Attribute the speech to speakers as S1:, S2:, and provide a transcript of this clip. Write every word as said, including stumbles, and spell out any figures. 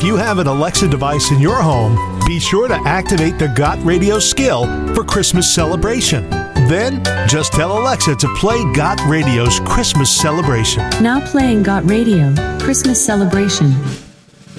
S1: you have an Alexa device in your home, be sure to activate the Got Radio skill for Christmas celebration. Then, just tell Alexa to play Got Radio's Christmas celebration.
S2: Now playing Got Radio, Christmas celebration.